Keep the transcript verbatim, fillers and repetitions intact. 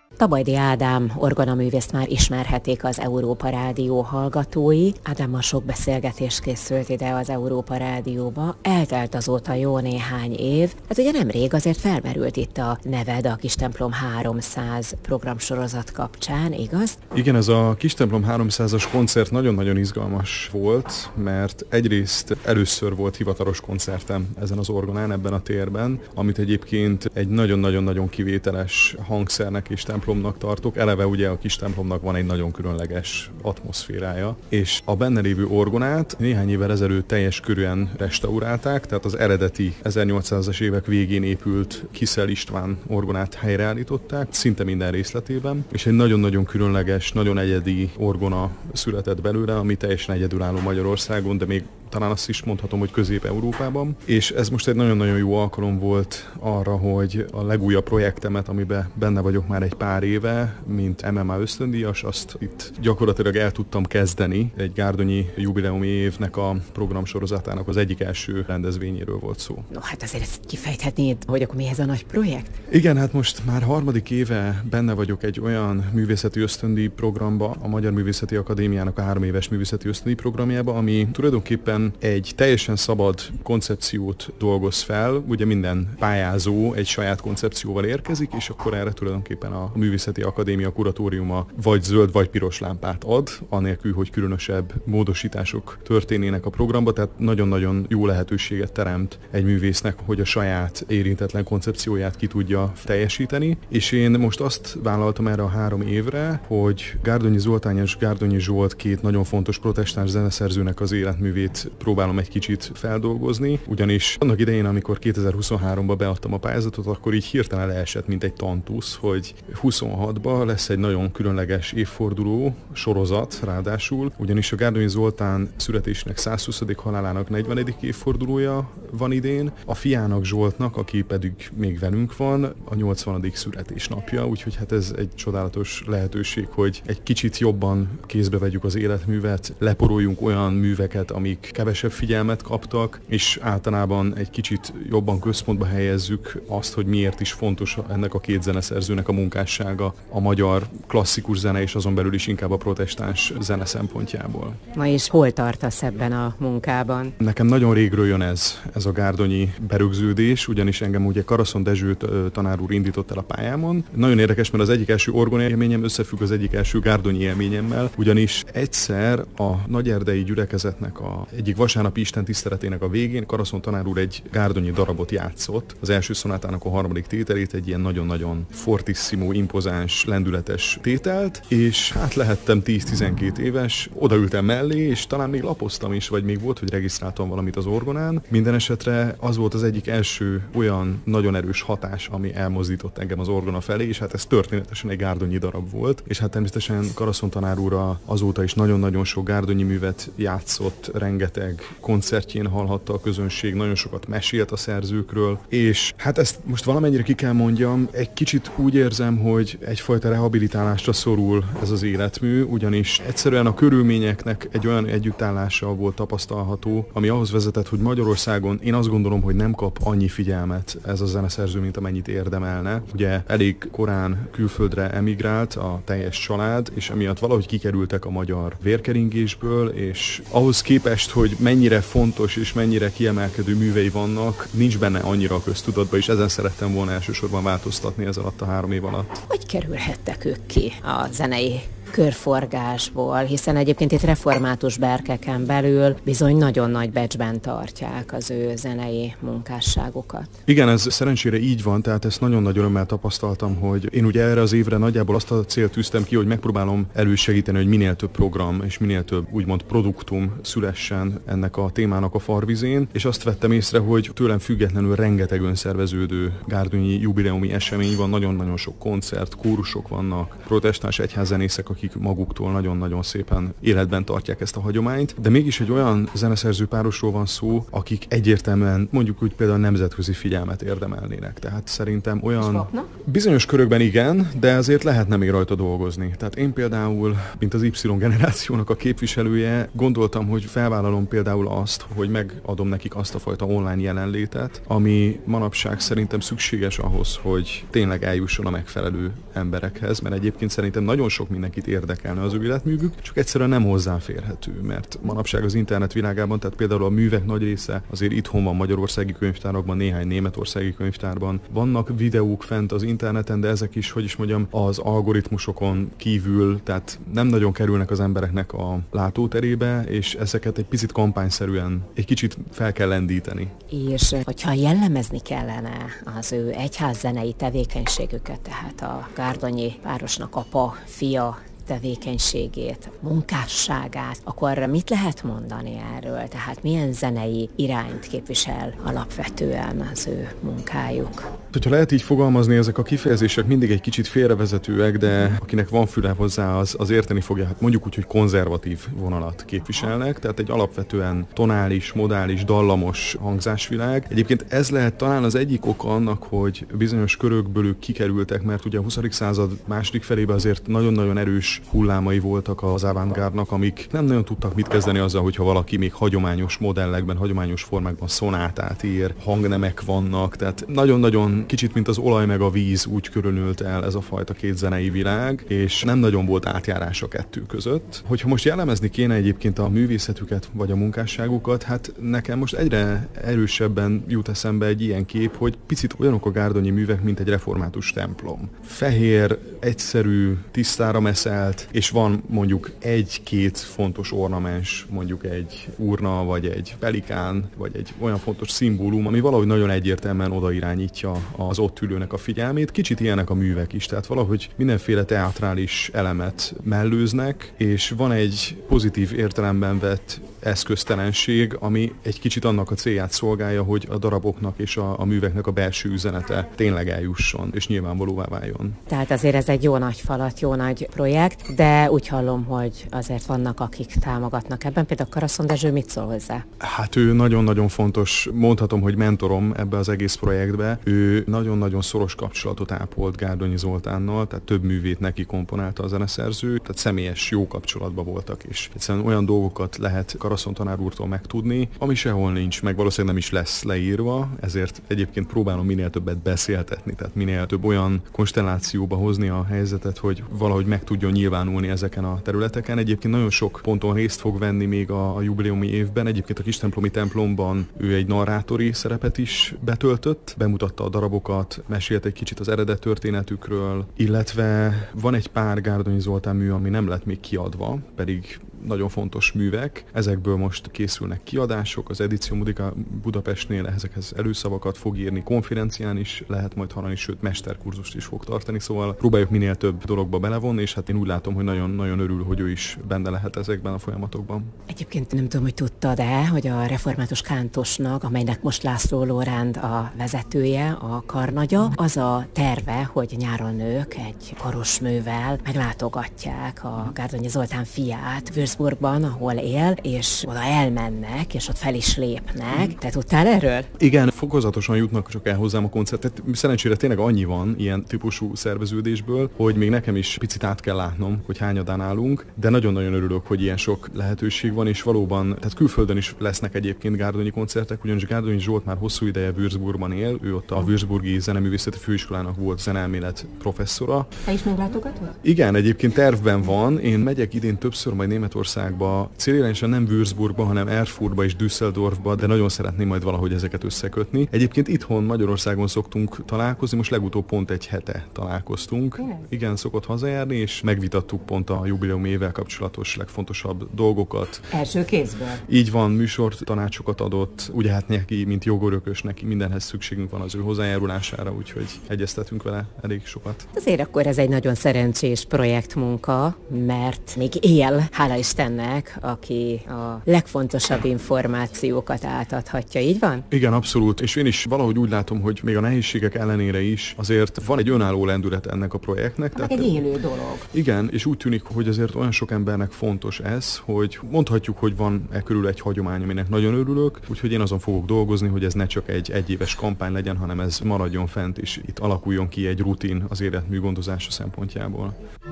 Tabajdi Ádám orgonaművészt már ismerhetik az Európa Rádió hallgatói. Ádámmal sok beszélgetés készült ide az Európa Rádióba. Eltelt azóta jó néhány év. Hát ugye nemrég azért felmerült itt a neved a Kistemplom háromszáz programsorozat kapcsán, igaz? Igen, ez a Kistemplom háromszázas koncert nagyon-nagyon izgalmas volt, mert egyrészt először volt hivatalos koncertem ezen az orgonán, ebben a térben, amit egyébként egy nagyon-nagyon-nagyon kivételes hangszernek és templomnak tartok. Eleve ugye a Kistemplomnak van egy nagyon különleges atmoszférája, és a benne lévő orgonát néhány évvel ezelőtt teljes körűen restaurálták, tehát az eredeti ezernyolcszázas évek végén épült Kissel István orgonát helyreállították, szinte minden részletében, és egy nagyon-nagyon különleges, nagyon egyedi orgona született belőle, ami teljesen egyedülálló Magyarországon, de még talán azt is mondhatom, hogy Közép-Európában. És ez most egy nagyon-nagyon jó alkalom volt arra, hogy a legújabb projektemet, amiben benne vagyok már egy pár éve, mint em em á ösztöndíjas, azt itt gyakorlatilag el tudtam kezdeni. Egy gárdonyi jubileumi évnek a programsorozatának az egyik első rendezvényéről volt szó. No, hát azért ezt kifejthetnéd, hogy akkor mi ez a nagy projekt? Igen, hát most már harmadik éve benne vagyok egy olyan művészeti ösztöndíj programba, a Magyar Művészeti Akadémiának a három éves művészeti ösztöndíj programjába, ami tulajdonképpen egy teljesen szabad koncepciót dolgoz fel. Ugye minden pályázó egy saját koncepcióval érkezik, és akkor erre tulajdonképpen a Művészeti Akadémia kuratóriuma vagy zöld, vagy piros lámpát ad, anélkül, hogy különösebb módosítások történnének a programba, tehát nagyon-nagyon jó lehetőséget teremt egy művésznek, hogy a saját érintetlen koncepcióját ki tudja teljesíteni. És én most azt vállaltam erre a három évre, hogy Gárdonyi Zoltán és Gárdonyi Zsolt két nagyon fontos protestáns zeneszerzőnek az életművét próbálom egy kicsit feldolgozni, ugyanis annak idején, amikor kétezer-huszonháromban beadtam a pályázatot, akkor így hirtelen leesett, mint egy tantusz, hogy huszonhatban lesz egy nagyon különleges évforduló sorozat, ráadásul, ugyanis a Gárdonyi Zoltán születésnek százhuszadik halálának negyvenedik évfordulója van idén, a fiának, Zsoltnak, aki pedig még velünk van, a nyolcvanadik születésnapja, úgyhogy hát ez egy csodálatos lehetőség, hogy egy kicsit jobban kézbe vegyük az életművet, leporoljunk olyan műveket, amik kevesebb figyelmet kaptak, és általában egy kicsit jobban központba helyezzük azt, hogy miért is fontos ennek a két zeneszerzőnek a munkássága a magyar klasszikus zene, és azon belül is inkább a protestáns zene szempontjából. Ma is hol tartasz ebben a munkában? Nekem nagyon régről jön ez, ez a gárdonyi berögződés, ugyanis engem ugye Karaszon Dezső tanár úr indított el a pályámon. Nagyon érdekes, mert az egyik első orgona élményem összefügg az egyik első gárdonyi élményemmel, ugyanis egyszer a nagyerdei gyülekezetnek a egyik vasárnapi istentiszteletének a végén Karaszon tanár úr egy gárdonyi darabot játszott. Az első szonátának a harmadik tételét, egy ilyen nagyon-nagyon fortissimo, impozáns, lendületes tételt, és hát lehettem tíz-tizenkét éves, odaültem mellé, és talán még lapoztam is, vagy még volt, hogy regisztráltam valamit az orgonán. Minden esetre az volt az egyik első olyan nagyon erős hatás, ami elmozdított engem az orgona felé, és hát ez történetesen egy gárdonyi darab volt, és hát természetesen Karaszon tanár úr azóta is nagyon-nagyon sok gárdonyi művet játszott, rengeteg koncertjén hallhatta a közönség, nagyon sokat mesélt a szerzőkről, és hát ezt most valamennyire ki kell mondjam, egy kicsit úgy érzem, hogy egyfajta rehabilitálásra szorul ez az életmű, ugyanis egyszerűen a körülményeknek egy olyan együttállása volt tapasztalható, ami ahhoz vezetett, hogy Magyarországon én azt gondolom, hogy nem kap annyi figyelmet ez a zeneszerző, mint amennyit érdemelne. Ugye elég korán külföldre emigrált a teljes család, és emiatt valahogy kikerültek a magyar vérkeringésből, és ahhoz képest, hogy mennyire fontos és mennyire kiemelkedő művei vannak, nincs benne annyira a köztudatban, és ezen szerettem volna elsősorban változtatni ez alatt a három év alatt. Hogy kerülhettek ők ki a zenei körforgásból, hiszen egyébként itt református berkeken belül bizony nagyon nagy becsben tartják az ő zenei munkásságokat. Igen, ez szerencsére így van, tehát ezt nagyon nagy örömmel tapasztaltam, hogy én ugye erre az évre nagyjából azt a célt tűztem ki, hogy megpróbálom elősegíteni, hogy minél több program és minél több úgymond produktum szülessen ennek a témának a farvizén, és azt vettem észre, hogy tőlem függetlenül rengeteg önszerveződő gárdonyi jubileumi esemény van, nagyon-nagyon sok koncert, kórusok vannak, protestáns egyházzenészek, akik akik maguktól nagyon-nagyon szépen életben tartják ezt a hagyományt, de mégis egy olyan zeneszerző párosról van szó, akik egyértelműen mondjuk úgy például nemzetközi figyelmet érdemelnének. Tehát szerintem olyan... Bizonyos körökben igen, de azért lehetne még rajta dolgozni. Tehát én például, mint az Y-generációnak a képviselője, gondoltam, hogy felvállalom például azt, hogy megadom nekik azt a fajta online jelenlétet, ami manapság szerintem szükséges ahhoz, hogy tényleg eljusson a megfelelő emberekhez, mert egyébként szerintem nagyon sok mindenkit érdekelne az ő életművük, csak egyszerűen nem hozzáférhető, mert manapság az internet világában, tehát például a művek nagy része azért itthon van magyarországi könyvtárakban, néhány németországi könyvtárban. Vannak videók fent az interneten, de ezek is, hogy is mondjam, az algoritmusokon kívül, tehát nem nagyon kerülnek az embereknek a látóterébe, és ezeket egy picit kampányszerűen egy kicsit fel kell lendíteni. És hogyha jellemezni kellene az ő egyházzenei tevékenységüket, tehát a gárdonyi párosnak apa, fia tevékenységét, munkásságát, akkor mit lehet mondani erről? Tehát milyen zenei irányt képvisel alapvetően az ő munkájuk? Hogyha lehet így fogalmazni, ezek a kifejezések mindig egy kicsit félrevezetőek, de akinek van füle hozzá, az, az érteni fogja. Hát mondjuk úgy, hogy konzervatív vonalat képviselnek, tehát egy alapvetően tonális, modális, dallamos hangzásvilág. Egyébként ez lehet talán az egyik oka annak, hogy bizonyos körökből ők kikerültek, mert ugye a huszadik század második felében azért nagyon-nagyon erős hullámai voltak az avantgárdnak, amik nem nagyon tudtak mit kezdeni azzal, hogyha valaki még hagyományos modellekben, hagyományos formákban szonátát ír, hangnemek vannak, tehát nagyon-nagyon kicsit, mint az olaj meg a víz úgy körülnőtt el ez a fajta két zenei világ, és nem nagyon volt átjárás a kettő között. Hogyha most jellemezni kéne egyébként a művészetüket, vagy a munkásságukat, hát nekem most egyre erősebben jut eszembe egy ilyen kép, hogy picit olyanok a gárdonyi művek, mint egy református templom. Fehér, egyszerű, tisztára meszelt, és van mondjuk egy-két fontos ornamens, mondjuk egy urna, vagy egy pelikán, vagy egy olyan fontos szimbólum, ami valahogy nagyon egyértelműen odairányítja az ott ülőnek a figyelmét. Kicsit ilyenek a művek is, tehát valahogy mindenféle teátrális elemet mellőznek, és van egy pozitív értelemben vett eszköztelenség, ami egy kicsit annak a célját szolgálja, hogy a daraboknak és a, a műveknek a belső üzenete tényleg eljusson, és nyilvánvalóvá váljon. Tehát azért ez egy jó nagy falat, jó nagy projekt, de úgy hallom, hogy azért vannak, akik támogatnak ebben. Például Karaszon Dezső mit szól hozzá? Hát ő nagyon-nagyon fontos, mondhatom, hogy mentorom ebbe az egész projektbe. Ő nagyon-nagyon szoros kapcsolatot ápolt Gárdonyi Zoltánnal, tehát több művét neki komponálta a zeneszerző, tehát személyes jó kapcsolatban voltak, és egyszerűen olyan dolgokat lehet Karaszon tanár úrtól megtudni, ami sehol nincs, meg valószínűleg nem is lesz leírva, ezért egyébként próbálom minél többet beszéltetni, tehát minél több olyan konstellációba hozni a helyzetet, hogy valahogy meg tudjon nyilvánulni ezeken a területeken. Egyébként nagyon sok ponton részt fog venni még a, a jubileumi évben. Egyébként a Kistemplomi templomban ő egy narrátori szerepet is betöltött, bemutatta a darabokat, mesélt egy kicsit az eredet történetükről, illetve van egy pár Gárdonyi Zoltán mű, ami nem lett még kiadva, pedig nagyon fontos művek. Ezekből most készülnek kiadások, az Edíció Muzika Budapestnél ezekhez előszavakat fog írni, konferencián is lehet majd hallani, sőt mesterkurzust is fog tartani, szóval próbáljuk minél több dologba belevonni, és hát én úgy látom, hogy nagyon-nagyon örül, hogy ő is benne lehet ezekben a folyamatokban. Egyébként nem tudom, hogy tudtad-e, hogy a református kántosnak, amelynek most László Lóránd a vezetője, a karnagya, az a terve, hogy nyáron ők egy karosművel meglátogatják a Gárdonyi Zoltán fiát Würzburgban, ahol él, és oda elmennek, és ott fel is lépnek. Te tudtál erről? Igen, fokozatosan jutnak csak el hozzám a koncertet. Szerencsére tényleg annyi van ilyen típusú szerveződésből, hogy még nekem is picit át kell látnom, hogy hányadán állunk, de nagyon-nagyon örülök, hogy ilyen sok lehetőség van, és valóban, tehát külföldön is lesznek egyébként gárdonyi koncertek, ugyanis Gárdonyi Zsolt már hosszú ideje Würzburgban él, ő ott a Würzburgi Zeneművészeti Főiskolának volt zeneelmélet professzora. Te is meglátogatod? Igen, egyébként tervben van. Én megyek idén többször majd Németországba, célirányosan nem Würzburgba, hanem Erfurtba és Düsseldorfba, de nagyon szeretném majd valahogy ezeket összekötni. Egyébként itthon Magyarországon szoktunk találkozni, most legutóbb pont egy hete találkoztunk. Igen, Igen szokott hazajárni, és megvitattuk pont a jubileum évvel kapcsolatos legfontosabb dolgokat. Első kézből. Így van, műsort, tanácsokat adott, ugye hát neki, mint jogörökös, neki mindenhez szükségünk van az ő hozzájárulására, úgyhogy egyeztetünk vele elég sokat. Azért akkor ez egy nagyon szerencsés projektmunka, mert még él, hála Istennek, aki a legfontosabb információkat átadhatja, így van? Igen, abszolút, és én is valahogy úgy látom, hogy még a nehézségek ellenére is azért van egy önálló lendület ennek a projektnek. Tehát egy élő dolog. Igen, és úgy tűnik, hogy azért olyan sok embernek fontos ez, hogy mondhatjuk, hogy van e körül egy hagyomány, aminek nagyon örülök, úgyhogy én azon fogok dolgozni, hogy ez ne csak egy egyéves kampány legyen, hanem ez maradjon fent, és itt alakuljon ki egy rutin az életmű gondozása szempontjából.